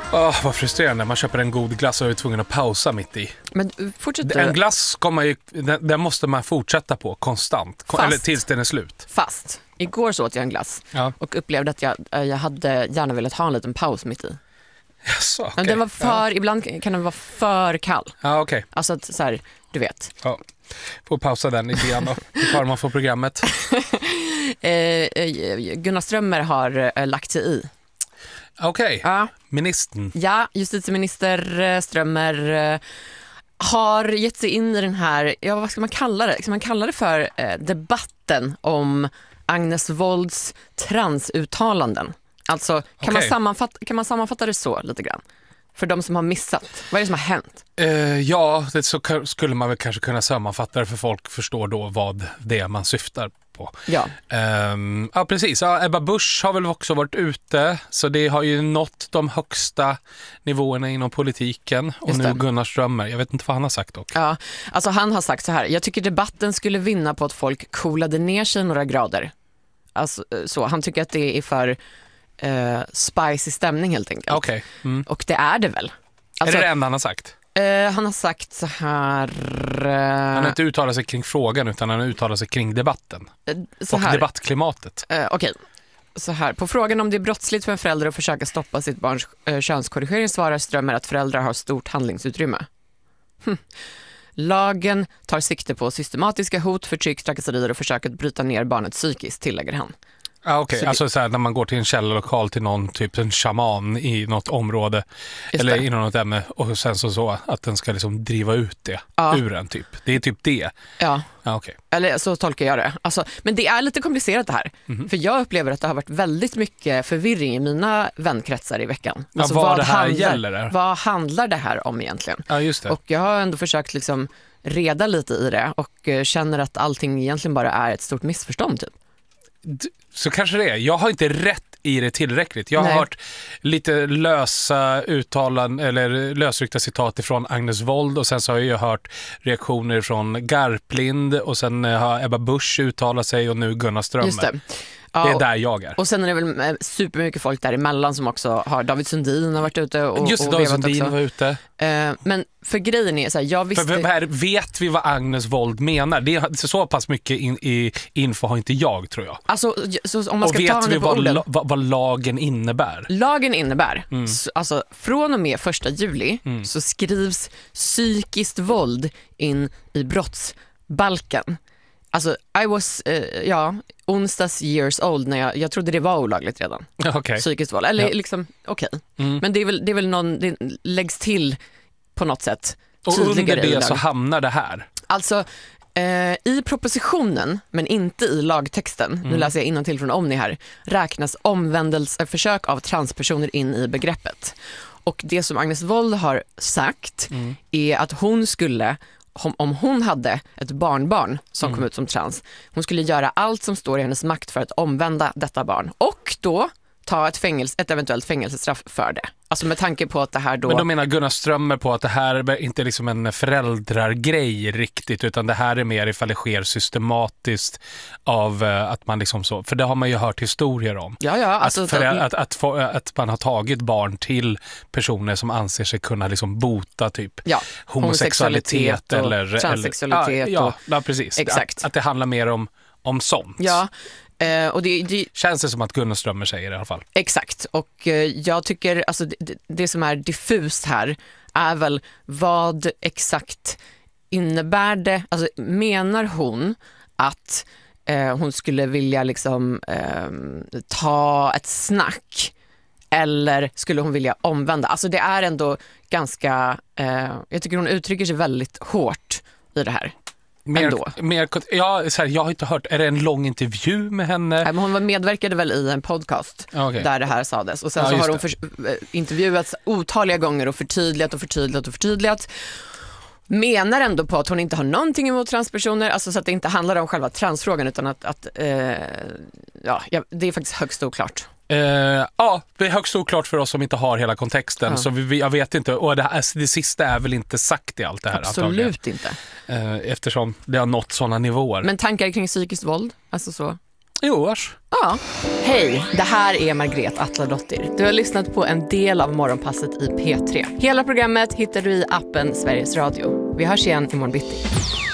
Vad frustrerande. Man köper en god glass och är tvungen att pausa mitt i. Men fortsätt. En glass ska man ju, den måste man fortsätta på konstant. Eller tills den är slut. Fast, igår så åt jag en glass och upplevde att jag hade gärna velat ha en liten paus mitt i. Yes, okay. Men den var ibland kan den vara för kall. Ja, okej. Alltså att, så här, du vet. Ja. Får pausa den lite grann då. Hur tar man för programmet? Gunnar Strömmer har lagt sig i. Okej, Ja. Ministern. Ja, justitieminister Strömmer har gett sig in i den här, vad ska man kalla det? Ska man kalla det för debatten om Agnes Wolds transuttalanden? Alltså, kan man sammanfatta det så lite grann? För de som har missat. Vad är det som har hänt? Det så skulle man väl kanske kunna sammanfatta det, för folk förstår då vad det är man syftar på. Ja. Ja, precis. Ja, Ebba Busch har väl också varit ute, så det har ju nått de högsta nivåerna inom politiken. Och nu Gunnar Strömmer, jag vet inte vad han har sagt dock. Ja, alltså han har sagt så här: jag tycker debatten skulle vinna på att folk coolade ner sig några grader. Alltså, så, han tycker att det är för spicy stämning helt enkelt. Okay. Och det är det väl. Alltså, är det enda han har sagt? Han har sagt så här... Han har inte uttalat sig kring frågan, utan han har uttalat sig kring debatten. Och debattklimatet. Okej. Så här, på frågan om det är brottsligt för en förälder att försöka stoppa sitt barns könskorrigering svarar Strömmer att föräldrar har stort handlingsutrymme. Lagen tar sikte på systematiska hot, förtryck, trakasserier och försök att bryta ner barnet psykiskt, tillägger han. Okej. Alltså så här, när man går till en källarlokal till någon typ en shaman i något område eller inom något ämne, och sen så att den ska liksom driva ut det ur en typ. Det är typ det. Ja, okej. Eller så tolkar jag det. Alltså, men det är lite komplicerat det här. För jag upplever att det har varit väldigt mycket förvirring i mina vänkretsar i veckan. Alltså, vad handlar det här om egentligen? Ja, just det. Och jag har ändå försökt liksom reda lite i det och känner att allting egentligen bara är ett stort missförstånd typ. Så kanske det är. Jag har inte rätt i det tillräckligt. Jag har hört lite lösa uttalanden eller lösryckta citat från Agnes Wold, och sen så har jag hört reaktioner från Garplind, och sen har Ebba Busch uttalat sig, och nu Gunnar Strömmer. Just det. Det är där jag är. Och sen är det väl supermycket folk däremellan som också har... David Sundin har varit ute och just det, David Sundin också var ute. Men för grejen är så här, jag visste... Vet vi vad Agnes Wold menar? Det är så pass mycket info har inte jag, tror jag. Alltså, så om man ska och ta vet vi vad lagen innebär? Lagen innebär, alltså från och med 1 juli så skrivs psykiskt våld in i brottsbalken. Alltså, I was, onsdags years old när jag trodde det var olagligt redan. Okay. Psykiskt våld. Eller liksom, Men det är väl någon, det läggs till på något sätt. Och under det så hamnar det här. Alltså, i propositionen, men inte i lagtexten, nu läser jag innantill från Omni här, räknas omvändelseförsök av transpersoner in i begreppet. Och det som Agnes Wold har sagt är att hon skulle... Om hon hade ett barnbarn som kom ut som trans, hon skulle göra allt som står i hennes makt för att omvända detta barn. Och då ta ett eventuellt fängelsestraff för det. Alltså med tanke på att det här då... Men då menar Gunnar Strömmer på att det här är inte liksom en föräldrargrej riktigt, utan det här är mer ifall det sker systematiskt av att man liksom så... För det har man ju hört historier om. Ja, alltså... Att man har tagit barn till personer som anser sig kunna liksom bota typ homosexualitet eller transsexualitet. Ja, precis. Exakt. Att det handlar mer om sånt. Ja. Och det känns det som att Gunnar Strömmer säger i alla fall. Exakt, och jag tycker alltså det som är diffust här är väl vad exakt innebär det, alltså menar hon att hon skulle vilja liksom ta ett snack, eller skulle hon vilja omvända? Alltså det är ändå ganska jag tycker hon uttrycker sig väldigt hårt i det här. Jag har inte hört, är det en lång intervju med henne? Nej, men hon medverkade väl i en podcast där det här sades. Och sen så har hon intervjuats otaliga gånger och förtydligat. Menar ändå på att hon inte har någonting emot transpersoner, alltså så att det inte handlar om själva transfrågan, utan att det är faktiskt högst oklart. Det är högst oklart för oss som inte har hela kontexten, så jag vet inte, och det sista är väl inte sagt i allt det här. Absolut inte. Eftersom det har nått sådana nivåer. Men tankar kring psykiskt våld, alltså så? Jo, vars. Ja. Hej, det här är Margret Atladottir. Du har lyssnat på en del av Morgonpasset i P3. Hela programmet hittar du i appen Sveriges Radio. Vi hörs igen imorgon bitti.